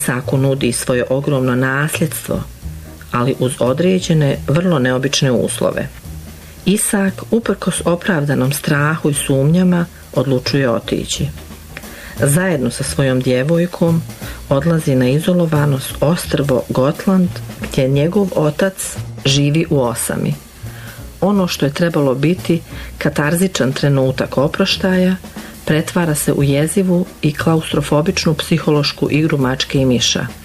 Isaku nudi svoje ogromno nasljedstvo, ali uz određene, vrlo neobične uslove. Isak, uprkos opravdanom strahu i sumnjama, odlučuje otići. Zajedno sa svojom djevojkom odlazi na izolovano ostrvo Gotland, gdje njegov otac živi u osami. Ono što je trebalo biti katarzičan trenutak oproštaja pretvara se u jezivu i klaustrofobičnu psihološku igru mačke i miša.